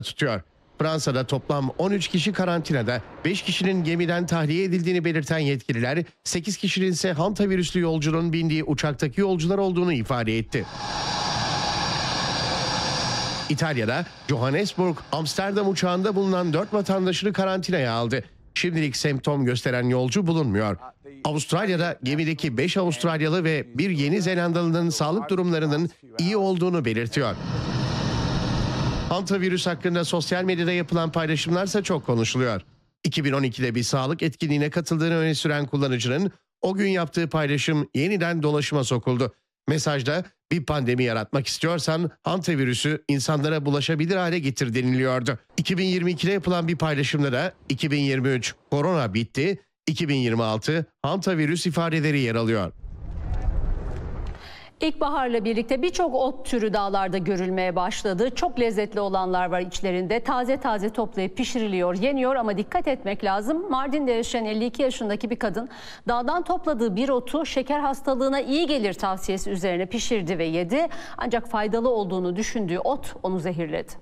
tutuyor. Fransa'da toplam 13 kişi karantinada, 5 kişinin gemiden tahliye edildiğini belirten yetkililer, 8 kişinin ise hantavirüslü yolcunun bindiği uçaktaki yolcular olduğunu ifade etti. İtalya'da Johannesburg, Amsterdam uçağında bulunan 4 vatandaşını karantinaya aldı. Şimdilik semptom gösteren yolcu bulunmuyor. Avustralya'da gemideki 5 Avustralyalı ve bir Yeni Zelandalı'nın sağlık durumlarının iyi olduğunu belirtiyor. Hantavirüs hakkında sosyal medyada yapılan paylaşımlarsa çok konuşuluyor. 2012'de bir sağlık etkinliğine katıldığını öne süren kullanıcının o gün yaptığı paylaşım yeniden dolaşıma sokuldu. Mesajda bir pandemi yaratmak istiyorsan hantavirüsü insanlara bulaşabilir hale getir deniliyordu. 2022'de yapılan bir paylaşımda da 2023 korona bitti, 2026 hantavirüs ifadeleri yer alıyor. İlkbaharla birlikte birçok ot türü dağlarda görülmeye başladı. Çok lezzetli olanlar var içlerinde. Taze taze toplayıp pişiriliyor, yeniyor ama dikkat etmek lazım. Mardin'de yaşayan 52 yaşındaki bir kadın dağdan topladığı bir otu şeker hastalığına iyi gelir tavsiyesi üzerine pişirdi ve yedi. Ancak faydalı olduğunu düşündüğü ot onu zehirledi.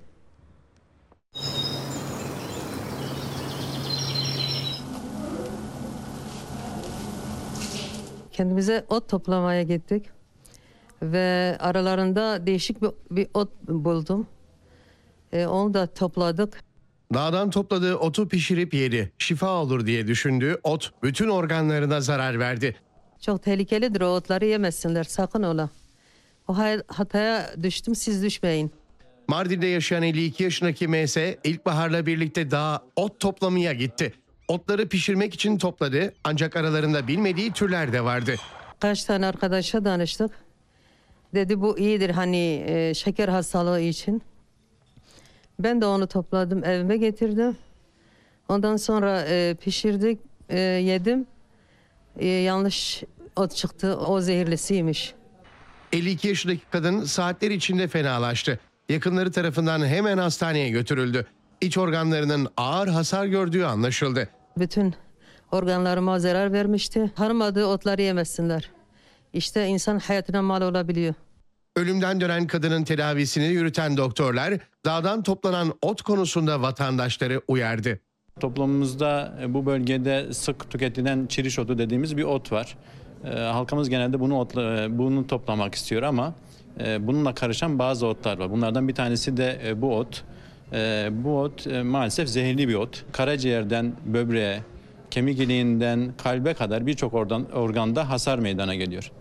Kendimize ot toplamaya gittik. Ve aralarında değişik bir ot buldum. Onu da topladık. Dağdan topladığı otu pişirip yedi. Şifa olur diye düşündüğü ot bütün organlarına zarar verdi. Çok tehlikelidir, o otları yemesinler sakın ola. O hataya düştüm, siz düşmeyin. Mardin'de yaşayan 52 yaşındaki MS ilkbaharla birlikte dağa ot toplamaya gitti. Otları pişirmek için topladı ancak aralarında bilmediği türler de vardı. Kaç tane arkadaşa danıştık. Dedi bu iyidir hani şeker hastalığı için. Ben de onu topladım, evime getirdim. Ondan sonra pişirdik, yedim. Yanlış ot çıktı, o zehirlisiymiş. 52 yaşındaki kadın saatler içinde fenalaştı. Yakınları tarafından hemen hastaneye götürüldü. İç organlarının ağır hasar gördüğü anlaşıldı. Bütün organlarıma zarar vermişti. Tanımadığı otları yemesinler. İşte insan hayatına mal olabiliyor. Ölümden dönen kadının tedavisini yürüten doktorlar dağdan toplanan ot konusunda vatandaşları uyardı. Toplumumuzda bu bölgede sık tüketilen çiriş otu dediğimiz bir ot var. Halkımız genelde bunu toplamak istiyor ama bununla karışan bazı otlar var. Bunlardan bir tanesi de bu ot. Bu ot maalesef zehirli bir ot. Karaciğerden böbreğe, kemik iliğinden kalbe kadar birçok organda hasar meydana geliyor.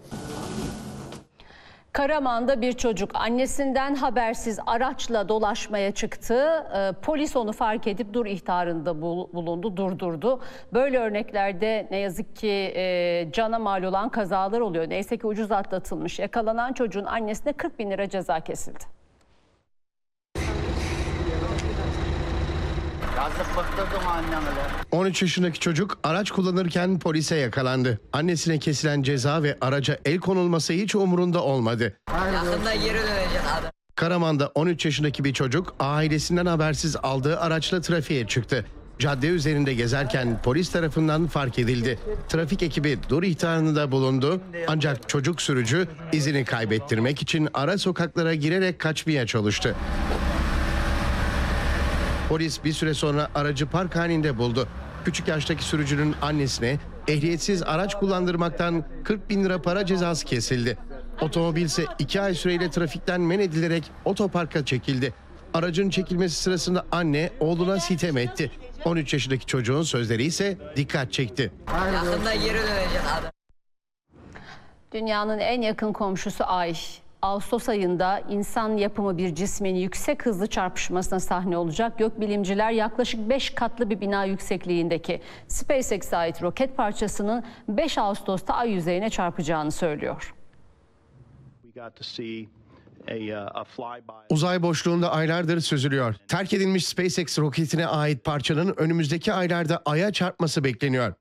Karaman'da bir çocuk annesinden habersiz araçla dolaşmaya çıktı. Polis onu fark edip dur ihtarında bulundu, durdurdu. Böyle örneklerde ne yazık ki cana mal olan kazalar oluyor. Neyse ki ucuz atlatılmış. Yakalanan çocuğun annesine 40 bin lira ceza kesildi. Yazık bıktırdım anneme de. 13 yaşındaki çocuk araç kullanırken polise yakalandı. Annesine kesilen ceza ve araca el konulması hiç umurunda olmadı. Yakında geri dönecek adam. Karaman'da 13 yaşındaki bir çocuk ailesinden habersiz aldığı araçla trafiğe çıktı. Cadde üzerinde gezerken polis tarafından fark edildi. Trafik ekibi dur ihtarında bulundu ancak çocuk sürücü izini kaybettirmek için ara sokaklara girerek kaçmaya çalıştı. Polis bir süre sonra aracı park halinde buldu. Küçük yaştaki sürücünün annesine ehliyetsiz araç kullandırmaktan 40 bin lira para cezası kesildi. Otomobil ise 2 ay süreyle trafikten men edilerek otoparka çekildi. Aracın çekilmesi sırasında anne oğluna sitem etti. 13 yaşındaki çocuğun sözleri ise dikkat çekti. Yakında geri dönecek adam. Dünyanın en yakın komşusu Ay. Ağustos ayında insan yapımı bir cismin yüksek hızlı çarpışmasına sahne olacak. Gökbilimciler yaklaşık 5 katlı bir bina yüksekliğindeki SpaceX'e ait roket parçasının 5 Ağustos'ta Ay yüzeyine çarpacağını söylüyor. Uzay boşluğunda aylardır süzülüyor. Terk edilmiş SpaceX roketine ait parçanın önümüzdeki aylarda Ay'a çarpması bekleniyor.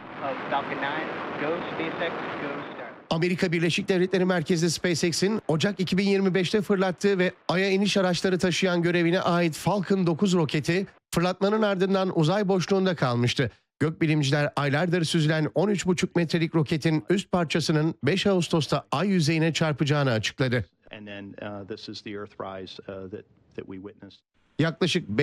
Amerika Birleşik Devletleri merkezli SpaceX'in Ocak 2025'te fırlattığı ve Ay'a iniş araçları taşıyan görevine ait Falcon 9 roketi fırlatmanın ardından uzay boşluğunda kalmıştı. Gökbilimciler aylardır süzülen 13,5 metrelik roketin üst parçasının 5 Ağustos'ta Ay yüzeyine çarpacağını açıkladı. Yaklaşık